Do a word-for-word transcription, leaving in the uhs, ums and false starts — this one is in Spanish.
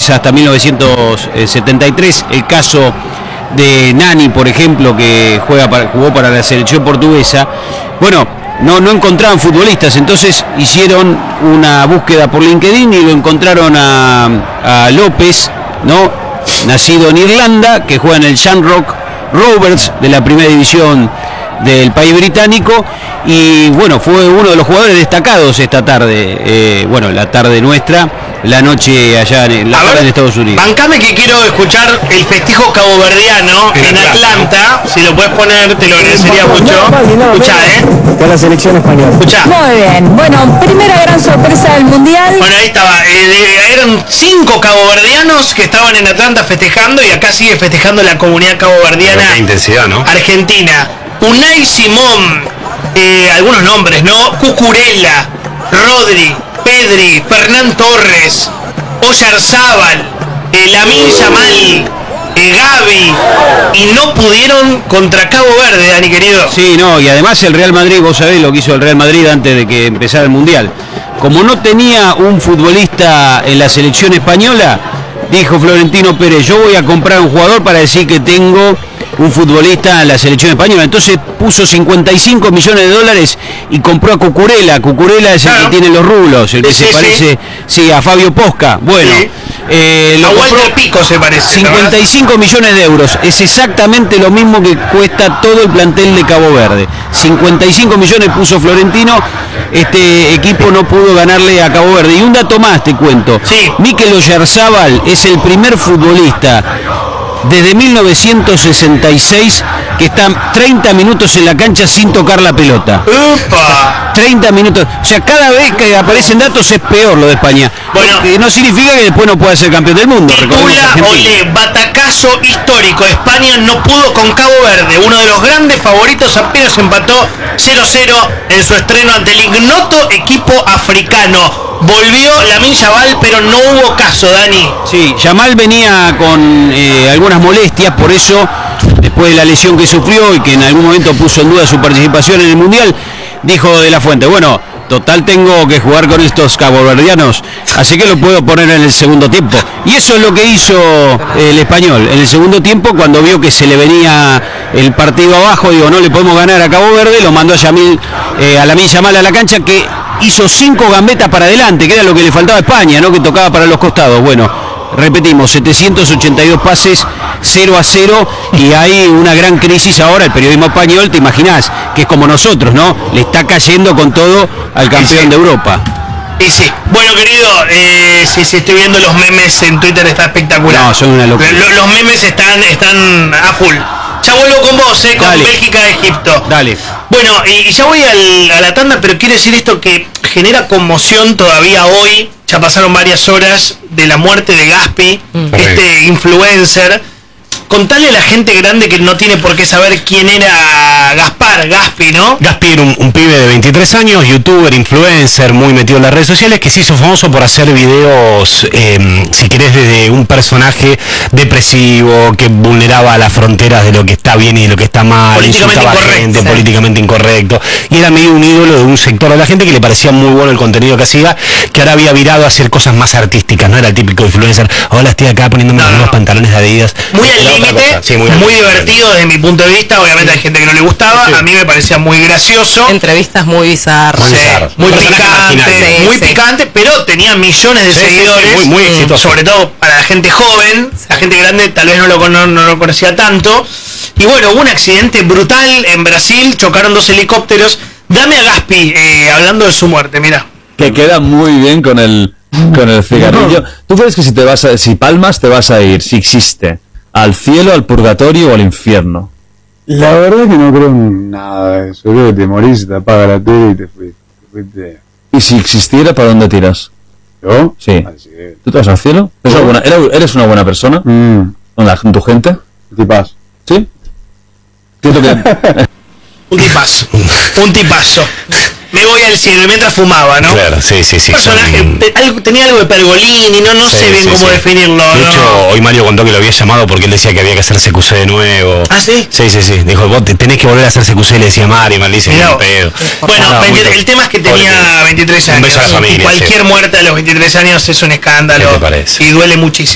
jugadores hasta mil novecientos setenta y tres, el caso de Nani, por ejemplo, que juega para, jugó para la selección portuguesa. Bueno, no, no encontraban futbolistas, entonces hicieron una búsqueda por LinkedIn y lo encontraron a, a López, ¿no? Nacido en Irlanda, que juega en el Shamrock Rovers de la primera división del país británico, y bueno, fue uno de los jugadores destacados esta tarde, eh, bueno, la tarde nuestra, la noche allá en, la tarde en Estados Unidos. Bancame que quiero escuchar el festejo caboverdiano en, en Atlanta, si lo puedes poner te lo agradecería mucho. Escuchá, eh. Con la selección española. Escuchá. Muy bien, bueno, primera gran sorpresa del Mundial. Bueno, ahí estaba, eh, eran cinco caboverdianos que estaban en Atlanta festejando, y acá sigue festejando la comunidad caboverdiana. Qué intensidad, ¿no? Argentina. Unai Simón, eh, algunos nombres, ¿no? Cucurella, Rodri, Pedri, Fernán Torres, Oyarzábal, eh, Lamine Yamal, eh, Gavi, y no pudieron contra Cabo Verde, Dani querido. Sí, no, y además el Real Madrid, vos sabés lo que hizo el Real Madrid antes de que empezara el Mundial. Como no tenía un futbolista en la selección española, dijo Florentino Pérez, yo voy a comprar un jugador para decir que tengo un futbolista en la selección española. Entonces puso cincuenta y cinco millones de dólares y compró a Cucurella. Cucurella es claro. el que tiene los rulos, el que sí, se sí, parece sí. sí, a Fabio Posca. Bueno, sí. eh, lo a Walter Pico se parece. cincuenta y cinco millones de euros. Es exactamente lo mismo que cuesta todo el plantel de Cabo Verde. cincuenta y cinco millones puso Florentino. Este equipo no pudo ganarle a Cabo Verde. Y un dato más te cuento. Sí. Mikel Oyarzábal es el primer futbolista desde mil novecientos sesenta y seis que está treinta minutos en la cancha sin tocar la pelota. ¡Upa! treinta minutos. O sea, cada vez que aparecen datos es peor lo de España. Bueno, que no significa que después no pueda ser campeón del mundo. Titula, ole, batacazo histórico. España no pudo con Cabo Verde. Uno de los grandes favoritos apenas empató cero cero en su estreno ante el ignoto equipo africano. Volvió Lamine Yamal, pero no hubo caso, Dani. Sí, Yamal venía con eh, algunas molestias, por eso, después de la lesión que sufrió y que en algún momento puso en duda su participación en el Mundial, dijo De la Fuente, bueno, total tengo que jugar con estos caboverdianos, así que lo puedo poner en el segundo tiempo. Y eso es lo que hizo el español. En el segundo tiempo, cuando vio que se le venía el partido abajo, digo, no le podemos ganar a Cabo Verde, lo mandó a Yamil, eh, a Lamine Yamal a la cancha, que hizo cinco gambetas para adelante, que era lo que le faltaba a España, ¿no? Que tocaba para los costados. Bueno, repetimos, setecientos ochenta y dos pases, cero a cero, y hay una gran crisis ahora. El periodismo español, te imaginás, que es como nosotros, ¿no? Le está cayendo con todo al campeón sí. de Europa. Y sí, bueno querido, eh, si, si estoy viendo los memes en Twitter, está espectacular. No, son una locura. Los, los memes están, están a full. Ya vuelvo con vos, eh, con Dale. Bélgica, Egipto. Dale. Bueno, y, y ya voy al, a la tanda, pero quiero decir esto que genera conmoción todavía hoy. Ya pasaron varias horas de la muerte de Gaspi, mm. este influencer. Contale a la gente grande que no tiene por qué saber quién era Gaspar, Gaspi, ¿no? Gaspi era un, un pibe de veintitrés años, youtuber, influencer, muy metido en las redes sociales, que se hizo famoso por hacer videos, eh, si querés, desde un personaje depresivo, que vulneraba las fronteras de lo que está bien y de lo que está mal, políticamente insultaba a gente, sí. políticamente incorrecto, y era medio un ídolo de un sector de la gente que le parecía muy bueno el contenido que hacía, que ahora había virado a hacer cosas más artísticas, no era el típico influencer, hola, estoy acá poniéndome no, los nuevos no. pantalones de Adidas. Muy al límite, sí, muy, muy divertido desde mi punto de vista. Obviamente hay gente que no le gustaba, sí. a mí me parecía muy gracioso. Entrevistas muy bizarras, sí, muy picante, sí, muy sí. picante, pero tenía millones de sí, seguidores, sí, sí, muy, muy exitoso. Sobre todo para la gente joven, sí. la gente grande tal vez no lo, no, no lo conocía tanto. Y bueno, hubo un accidente brutal en Brasil, chocaron dos helicópteros. Dame a Gaspi, eh, hablando de su muerte, mira. Que queda muy bien con el con el cigarrillo. ¿Tú crees que si te vas a, si palmas te vas a ir, si existe, al cielo, al purgatorio o al infierno? La verdad es que no creo en nada de eso. Creo que te morís, te apaga la tele y te fuiste. Te fuiste. ¿Y si existiera, para dónde tiras? ¿Yo? Sí. ¿Tú te vas al cielo? ¿Eres una buena, eres una buena persona? Mm. ¿Con la, tu gente? ¿Qué pasa? ¿Sí? Siento que... Un tipazo. Un tipazo. Me voy al cielo mientras fumaba, ¿no? Claro, sí, sí, sí. Personaje, son... te, algo, tenía algo de Pergolini, no, no sí, sé bien sí, cómo sí. definirlo. De ¿no? hecho, hoy Mario contó que lo había llamado porque él decía que había que hacer C Q C de nuevo. ¿Ah, sí? Sí, sí, sí. Dijo, vos tenés que volver a hacer C Q C, le decía Mario, maldice, un pedo. Bueno, no, veinte, el tema es que tenía veintitrés años. Un beso a la familia, y cualquier sí. muerte a los veintitrés años es un escándalo. ¿Qué te parece? Y duele muchísimo.